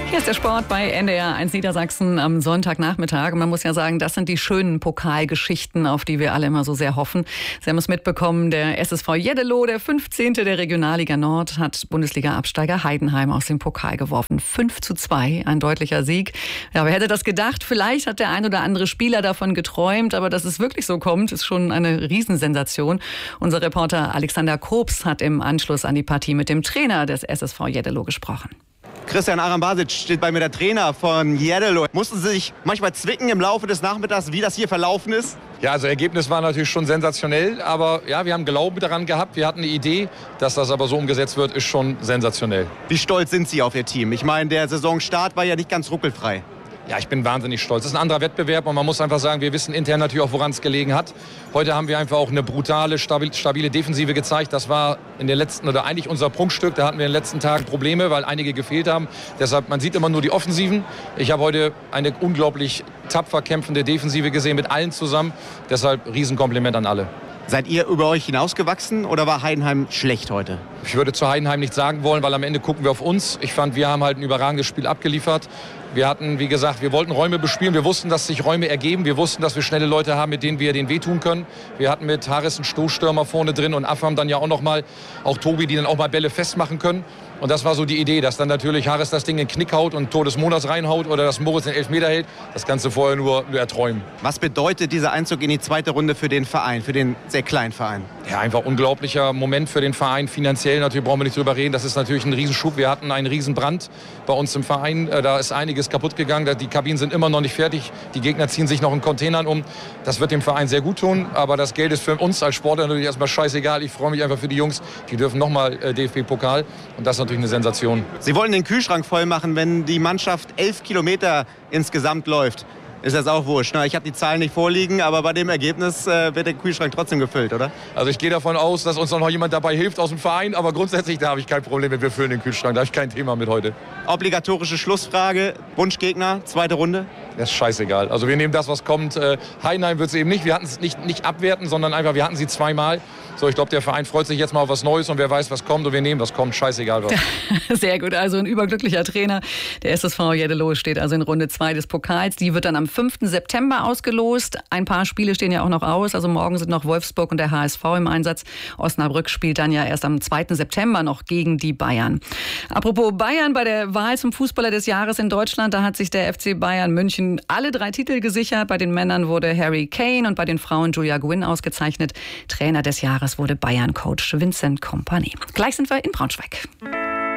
Hier ist der Sport bei NDR 1 Niedersachsen am Sonntagnachmittag. Und man muss ja sagen, das sind die schönen Pokalgeschichten, auf die wir alle immer so sehr hoffen. Sie haben es mitbekommen, der SSV Jeddelo, der 15. der Regionalliga Nord, hat Bundesliga-Absteiger Heidenheim aus dem Pokal geworfen. 5:2, ein deutlicher Sieg. Ja, wer hätte das gedacht? Vielleicht hat der ein oder andere Spieler davon geträumt, aber dass es wirklich so kommt, ist schon eine Riesensensation. Unser Reporter Alexander Kobs hat im Anschluss an die Partie mit dem Trainer des SSV Jeddelo gesprochen. Christian Arambasic steht bei mir, der Trainer von Jeddelo. Mussten Sie sich manchmal zwicken im Laufe des Nachmittags, wie das hier verlaufen ist? Ja, also Ergebnis war natürlich schon sensationell, aber ja, wir haben Glauben daran gehabt, wir hatten eine Idee, dass das aber so umgesetzt wird, ist schon sensationell. Wie stolz sind Sie auf Ihr Team? Ich meine, der Saisonstart war ja nicht ganz ruckelfrei. Ja, ich bin wahnsinnig stolz. Das ist ein anderer Wettbewerb und man muss einfach sagen, wir wissen intern natürlich auch, woran es gelegen hat. Heute haben wir einfach auch eine brutale, stabile Defensive gezeigt. Das war in den letzten, oder eigentlich unser Prunkstück. Da hatten wir in den letzten Tagen Probleme, weil einige gefehlt haben. Deshalb, man sieht immer nur die Offensiven. Ich habe heute eine unglaublich tapfer kämpfende Defensive gesehen mit allen zusammen. Deshalb Riesenkompliment an alle. Seid ihr über euch hinausgewachsen oder war Heidenheim schlecht heute? Ich würde zu Heidenheim nichts sagen wollen, weil am Ende gucken wir auf uns. Ich fand, wir haben halt ein überragendes Spiel abgeliefert. Wir hatten, wie gesagt, wir wollten Räume bespielen. Wir wussten, dass sich Räume ergeben. Wir wussten, dass wir schnelle Leute haben, mit denen wir den wehtun können. Wir hatten mit Harris einen Stoßstürmer vorne drin und Affam dann ja auch noch mal, auch Tobi, die dann auch mal Bälle festmachen können. Und das war so die Idee, dass dann natürlich Harris das Ding in den Knick haut und Tor des Monats reinhaut oder dass Moritz den Elfmeter hält. Das kannst du vorher nur erträumen. Was bedeutet dieser Einzug in die zweite Runde für den Verein, für den sehr kleinen Verein? Ja, einfach unglaublicher Moment für den Verein. Finanziell natürlich brauchen wir nicht drüber reden. Das ist natürlich ein Riesenschub. Wir hatten einen Riesenbrand bei uns im Verein. Da ist einiges kaputt gegangen. Die Kabinen sind immer noch nicht fertig. Die Gegner ziehen sich noch in Containern um. Das wird dem Verein sehr gut tun. Aber das Geld ist für uns als Sportler natürlich erstmal scheißegal. Ich freue mich einfach für die Jungs. Die dürfen nochmal DFB-Pokal. Und das ist natürlich eine Sensation. Sie wollen den Kühlschrank voll machen, wenn die Mannschaft 11 Kilometer insgesamt läuft. Ist das auch wurscht. Ich habe die Zahlen nicht vorliegen, aber bei dem Ergebnis wird der Kühlschrank trotzdem gefüllt, oder? Also ich gehe davon aus, dass uns noch jemand dabei hilft aus dem Verein. Aber grundsätzlich, da habe ich kein Problem mit. Wir füllen den Kühlschrank. Da habe ich kein Thema mit heute. Obligatorische Schlussfrage. Wunschgegner, zweite Runde? Das ist scheißegal. Also wir nehmen das, was kommt. Heidenheim wird es eben nicht. Wir hatten es nicht abwerten, sondern einfach, wir hatten sie zweimal. So, ich glaube, der Verein freut sich jetzt mal auf was Neues und wer weiß, was kommt und wir nehmen, was kommt. Scheißegal was. Sehr gut, also ein überglücklicher Trainer. Der SSV Jeddelo steht also in Runde 2 des Pokals. Die wird dann am 5. September ausgelost. Ein paar Spiele stehen ja auch noch aus. Also morgen sind noch Wolfsburg und der HSV im Einsatz. Osnabrück spielt dann ja erst am 2. September noch gegen die Bayern. Apropos Bayern, bei der Wahl zum Fußballer des Jahres in Deutschland, da hat sich der FC Bayern München alle 3 Titel gesichert. Bei den Männern wurde Harry Kane und bei den Frauen Julia Gwynn ausgezeichnet. Trainer des Jahres wurde Bayern-Coach Vincent Kompany. Gleich sind wir in Braunschweig.